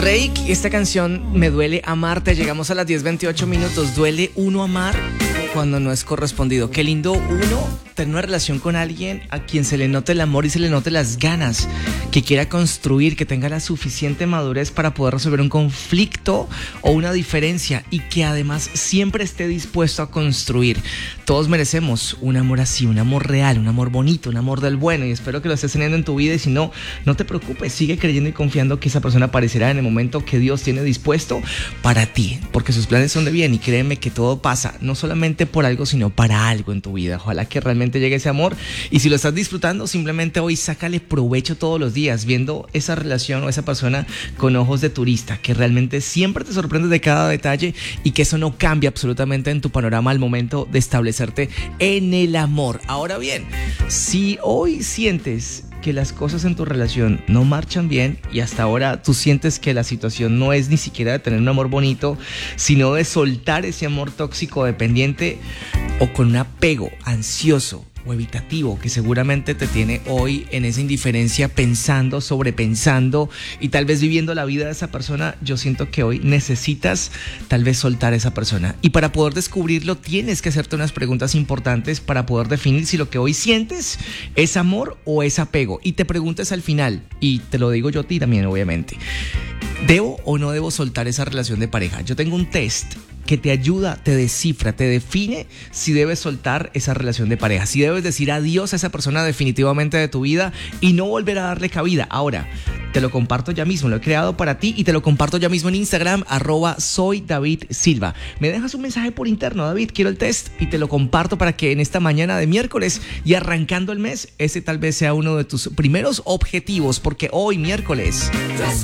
Rake, esta canción Me duele amarte. Llegamos a las 10:28 minutos. Duele uno amar cuando no es correspondido. Qué lindo uno tener una relación con alguien a quien se le note el amor y se le note las ganas, que quiera construir, que tenga la suficiente madurez para poder resolver un conflicto o una diferencia y que además siempre esté dispuesto a construir. Todos merecemos un amor así, un amor real, un amor bonito, un amor del bueno, y espero que lo estés teniendo en tu vida. Y si no, no te preocupes, sigue creyendo y confiando que esa persona aparecerá en el momento que Dios tiene dispuesto para ti, porque sus planes son de bien, y créeme que todo pasa no solamente por algo, sino para algo en tu vida. Ojalá que realmente llegue ese amor, y si lo estás disfrutando, simplemente hoy sácale provecho todos los días, viendo esa relación o esa persona con ojos de turista, que realmente siempre te sorprende de cada detalle, y que eso no cambia absolutamente en tu panorama al momento de establecerte en el amor. Ahora bien, si hoy sientes que las cosas en tu relación no marchan bien, y hasta ahora tú sientes que la situación no es ni siquiera de tener un amor bonito, sino de soltar ese amor tóxico, dependiente o con un apego ansioso o evitativo que seguramente te tiene hoy en esa indiferencia, pensando, sobrepensando y tal vez viviendo la vida de esa persona, yo siento que hoy necesitas tal vez soltar a esa persona. Y para poder descubrirlo tienes que hacerte unas preguntas importantes para poder definir si lo que hoy sientes es amor o es apego. Y te preguntes al final, y te lo digo yo a ti también obviamente, ¿debo o no debo soltar esa relación de pareja? Yo tengo un test que te ayuda, te descifra, te define si debes soltar esa relación de pareja, si debes decir adiós a esa persona definitivamente de tu vida y no volver a darle cabida. Ahora, te lo comparto ya mismo, lo he creado para ti y te lo comparto ya mismo en Instagram, @soydavidsilva. Me dejas un mensaje por interno: David, quiero el test, y te lo comparto para que en esta mañana de miércoles y arrancando el mes, ese tal vez sea uno de tus primeros objetivos, porque hoy miércoles.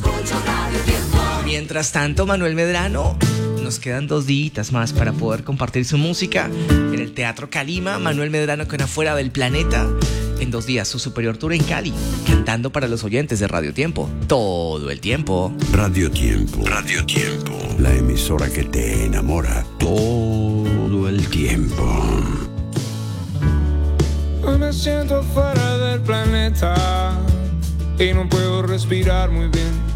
Mientras tanto, Manuel Medrano, nos quedan 2 días más para poder compartir su música en el Teatro Calima. Manuel Medrano con Afuera del Planeta. En 2 días, su Superior Tour en Cali, cantando para los oyentes de Radio Tiempo. Todo el tiempo. Radio Tiempo. Radio Tiempo. La emisora que te enamora todo el tiempo. Hoy me siento fuera del planeta y no puedo respirar muy bien.